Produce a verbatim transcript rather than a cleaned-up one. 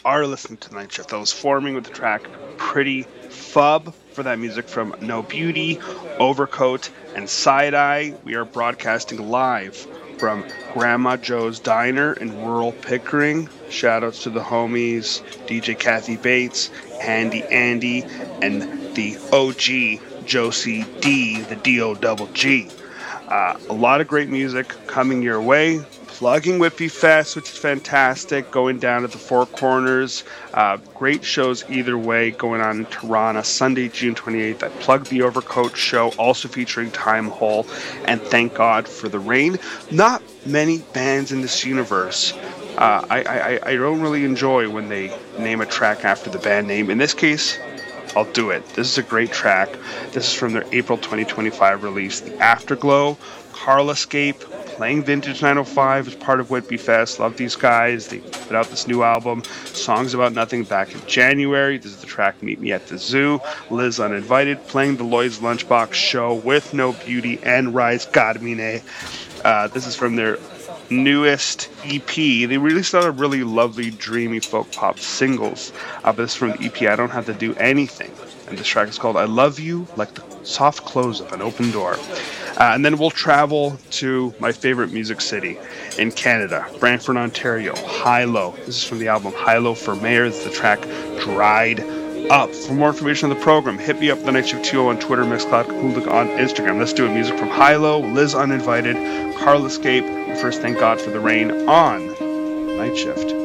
are listening to Night Shift. I was forming with the track Pretty Fub for that music from No Beauty, Overcoat, and Side Eye. We are broadcasting live from Grandma Joe's Diner in rural Pickering. Shoutouts to the homies, D J Kathy Bates, Handy Andy, and the O G Josie D, the D O double G. Uh, a lot of great music coming your way. Plugging Whippy Fest, which is fantastic, going down at the Four Corners. Uh, great shows either way going on in Toronto, Sunday, June twenty-eighth. I plugged the Overcoat show, also featuring Time Hole, and Thank God for the Rain. Not many bands in this universe. Uh, I, I, I don't really enjoy when they name a track after the band name. In this case, I'll do it. This is a great track. This is from their April twenty twenty-five release, The Afterglow. Carl Escape, playing Vintage nine oh five as part of Whitby Fest. Love these guys. They put out this new album, Songs About Nothing, back in January. This is the track Meet Me at the Zoo. Liz Uninvited, playing the Lloyd's Lunchbox show with No Beauty and Rise Carmine. Uh, this is from their newest E P. They released a lot of really lovely, dreamy folk pop singles. Uh, this is from the E P I Don't Have to Do Anything. And this track is called I Love You Like the Soft Close of an Open Door. Uh, and then we'll travel to my favorite music city in Canada, Brantford, Ontario, Hilo. This is from the album Hilo for Mayor. This is the track Dried Up. For more information on the program, hit me up, The Night Shift two on Twitter, Mixcloud, Kulik on Instagram. Let's do it. Music from Hilo, Liz Uninvited, Carl Escape, and first Thank God for the Rain on Night Shift.